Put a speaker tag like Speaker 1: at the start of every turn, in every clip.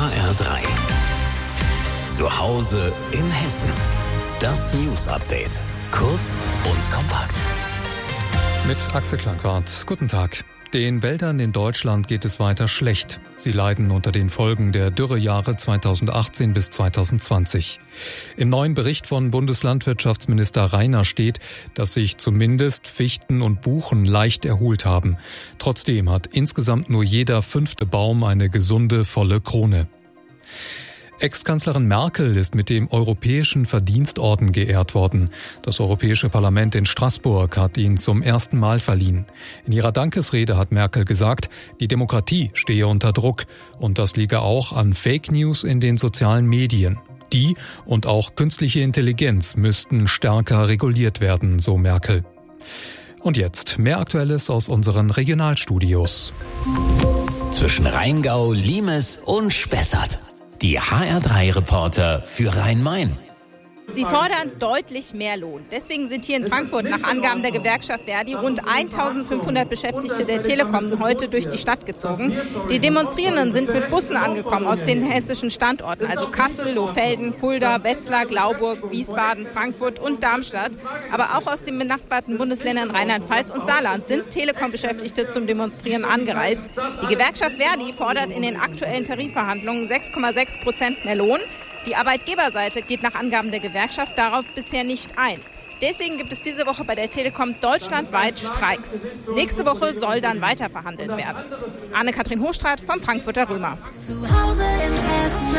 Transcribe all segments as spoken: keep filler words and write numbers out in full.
Speaker 1: H R drei. Zu Hause in Hessen. Das News Update. Kurz und kompakt.
Speaker 2: Mit Axel Klangwart. Guten Tag. Den Wäldern in Deutschland geht es weiter schlecht. Sie leiden unter den Folgen der Dürrejahre zweitausendachtzehn bis zweitausendzwanzig. Im neuen Bericht von Bundeslandwirtschaftsminister Rainer steht, dass sich zumindest Fichten und Buchen leicht erholt haben. Trotzdem hat insgesamt nur jeder fünfte Baum eine gesunde, volle Krone. Ex-Kanzlerin Merkel ist mit dem Europäischen Verdienstorden geehrt worden. Das Europäische Parlament in Straßburg hat ihn zum ersten Mal verliehen. In ihrer Dankesrede hat Merkel gesagt, die Demokratie stehe unter Druck und das liege auch an Fake News in den sozialen Medien. Die und auch künstliche Intelligenz müssten stärker reguliert werden, so Merkel. Und jetzt mehr Aktuelles aus unseren Regionalstudios.
Speaker 1: Zwischen Rheingau, Limes und Spessart. Die H R drei Reporter für Rhein-Main.
Speaker 3: Sie fordern deutlich mehr Lohn. Deswegen sind hier in Frankfurt nach Angaben der Gewerkschaft Verdi rund eintausendfünfhundert Beschäftigte der Telekom heute durch die Stadt gezogen. Die Demonstrierenden sind mit Bussen angekommen aus den hessischen Standorten, also Kassel, Lohfelden, Fulda, Wetzlar, Glauburg, Wiesbaden, Frankfurt und Darmstadt. Aber auch aus den benachbarten Bundesländern Rheinland-Pfalz und Saarland sind Telekom-Beschäftigte zum Demonstrieren angereist. Die Gewerkschaft Verdi fordert in den aktuellen Tarifverhandlungen sechs Komma sechs Prozent mehr Lohn. Die Arbeitgeberseite geht nach Angaben der Gewerkschaft darauf bisher nicht ein. Deswegen gibt es diese Woche bei der Telekom deutschlandweit Streiks. Nächste Woche soll dann weiter verhandelt werden. Anne-Kathrin Hochstraat vom Frankfurter Römer.
Speaker 4: Zu Hause in Hessen.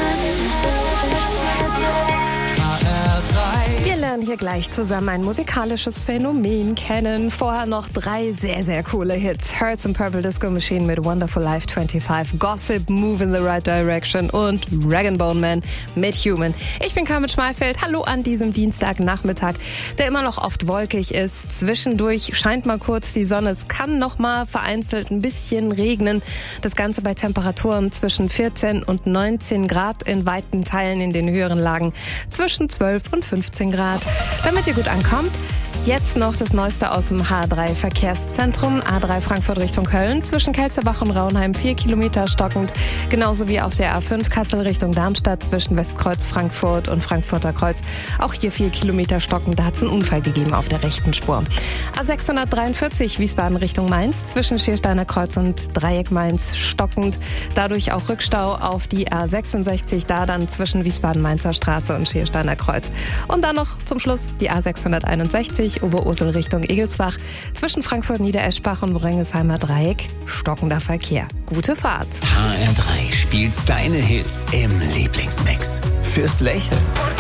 Speaker 5: Wir lernen hier gleich zusammen ein musikalisches Phänomen kennen. Vorher noch drei sehr, sehr coole Hits. Hertz and Purple Disco Machine mit Wonderful Life fünfundzwanzig, Gossip, Move in the Right Direction und Rag and Bone Man mit Human. Ich bin Carmen Schmeifeld. Hallo an diesem Dienstagnachmittag, der immer noch oft wolkig ist. Zwischendurch scheint mal kurz die Sonne. Es kann noch mal vereinzelt ein bisschen regnen. Das Ganze bei Temperaturen zwischen vierzehn und neunzehn Grad, in weiten Teilen in den höheren Lagen zwischen zwölf und fünfzehn Grad. Damit ihr gut ankommt, jetzt noch das Neueste aus dem H drei Verkehrszentrum. A drei Frankfurt Richtung Köln, zwischen Kelzerbach und Raunheim vier Kilometer stockend. Genauso wie auf der A fünf Kassel Richtung Darmstadt zwischen Westkreuz Frankfurt und Frankfurter Kreuz. Auch hier vier Kilometer stockend. Da hat es einen Unfall gegeben auf der rechten Spur. A sechshundertdreiundvierzig Wiesbaden Richtung Mainz, zwischen Schiersteiner Kreuz und Dreieck Mainz stockend. Dadurch auch Rückstau auf die A sechsundsechzig, da dann zwischen Wiesbaden-Mainzer Straße und Schiersteiner Kreuz. Und dann noch zum Schluss die A sechshunderteinundsechzig Oberursel Richtung Egelsbach, zwischen Frankfurt-Niedereschbach und Brengensheimer Dreieck stockender Verkehr. Gute Fahrt.
Speaker 1: H R drei spielt deine Hits im Lieblingsmix. Fürs Lächeln.